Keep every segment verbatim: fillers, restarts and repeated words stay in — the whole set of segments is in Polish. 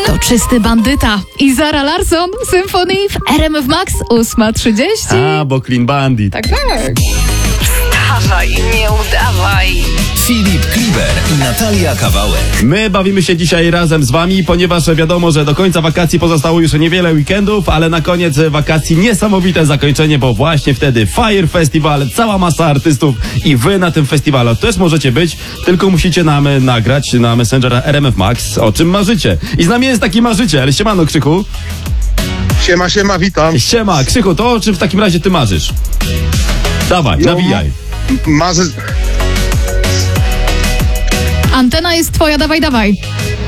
To czysty bandyta. I Zara Larsson, Symphony w R M F Max, ósma trzydzieści. A, bo Clean Bandit. Tak, tak. Wstawaj, nie udawaj. Filip Kliber i Natalia Kawałek. My bawimy się dzisiaj razem z wami, ponieważ wiadomo, że do końca wakacji pozostało już niewiele weekendów, ale na koniec wakacji niesamowite zakończenie, bo właśnie wtedy Fire Festival, cała masa artystów i wy na tym festiwalu też możecie być, tylko musicie nam nagrać na Messengera R M F Max, o czym marzycie. I z nami jest taki marzyciel. Siemano, Krzychu. Siema, siema, witam. Siema, Krzychu, to o czym w takim razie ty marzysz? Dawaj, No, nawijaj. Marzę... Antena jest twoja, dawaj, dawaj.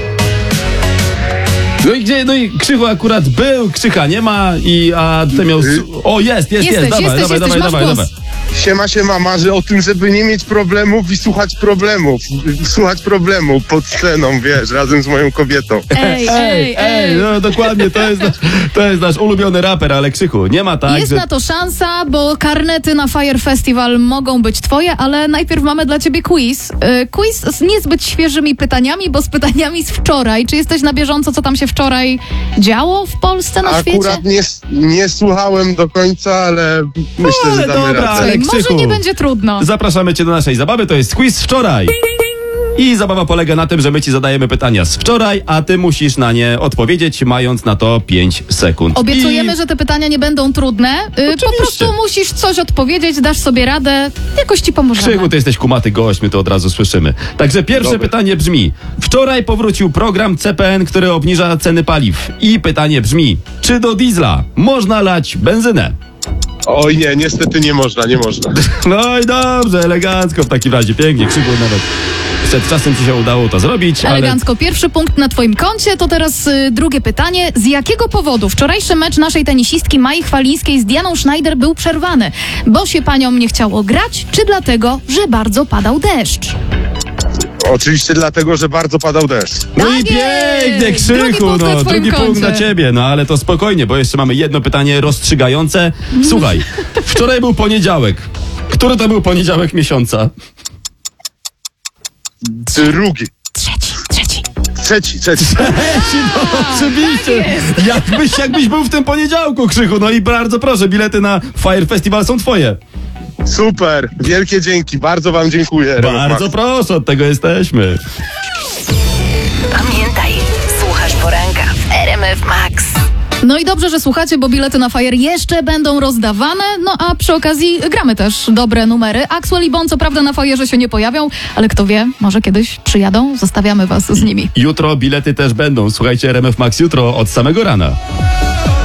No i gdzie, no i Krzychu akurat był, Krzycha nie ma i a ty miał... O, jest, jest, Jesteś, jest, dawaj, jesteś, dawaj, jesteś, dawaj, masz dawaj, głos. dawaj. Siema, siema, marzę o tym, żeby nie mieć problemów i słuchać problemów. Słuchać problemów pod sceną, wiesz, razem z moją kobietą. Ej, ej, ej. no dokładnie, to jest, nasz, to jest nasz ulubiony raper, ale Krzychu, nie ma tak, Jest że... na to szansa, bo karnety na Fire Festival mogą być twoje, ale najpierw mamy dla ciebie quiz. Yy, quiz z niezbyt świeżymi pytaniami, bo z pytaniami z wczoraj. Czy jesteś na bieżąco, co tam się wczoraj działo w Polsce, na świecie? Akurat nie, nie słuchałem do końca, ale myślę, No, ale że damy dobra, radę. ale Ej, może Krzychu, nie będzie trudno. zapraszamy cię do naszej zabawy, to jest quiz wczoraj. I zabawa polega na tym, że my ci zadajemy pytania z wczoraj, a ty musisz na nie odpowiedzieć, mając na to pięć sekund. Obiecujemy, I... że te pytania nie będą trudne. Yy, po prostu musisz coś odpowiedzieć, dasz sobie radę, jakoś ci pomożemy. Krzychu, ty jesteś kumaty gość, my to od razu słyszymy. Także pierwsze Dobry. pytanie brzmi. Wczoraj powrócił program C P N, który obniża ceny paliw. I pytanie brzmi, czy do diesla można lać benzynę? Oj nie, niestety nie można, nie można. No i dobrze, elegancko w takim razie, pięknie, Krzychu, nawet przed czasem ci się udało to zrobić, ale... Elegancko. Pierwszy punkt na twoim koncie. To teraz y, drugie pytanie. Z jakiego powodu wczorajszy mecz naszej tenisistki Mai Chwalińskiej z Dianą Schneider był przerwany? Bo się paniom nie chciało grać, czy dlatego, że bardzo padał deszcz? Oczywiście dlatego, że bardzo padał deszcz. No i Tak pięknie, jest! Drugi Krzychu, punkt na no, twoim drugi punkt koncie. dla ciebie, no ale to spokojnie, bo jeszcze mamy jedno pytanie rozstrzygające. Słuchaj, wczoraj był poniedziałek. Który to był poniedziałek miesiąca? Drugi. Trzeci, trzeci. Trzeci, trzeci. No, oczywiście. Jakbyś, jakbyś był w tym poniedziałku, Krzychu. No i bardzo proszę, bilety na Fire Festival są twoje. Super, wielkie dzięki, bardzo wam dziękuję. Bardzo proszę, od tego jesteśmy. Pamiętaj, słuchasz poranka w R M F Max. No i dobrze, że słuchacie, bo bilety na Fire jeszcze będą rozdawane. No a przy okazji gramy też dobre numery. Axwell i Bon co prawda na Fire'ze się nie pojawią, ale kto wie, może kiedyś przyjadą. Zostawiamy was z nimi. Jutro bilety też będą. Słuchajcie, R M F Max jutro od samego rana.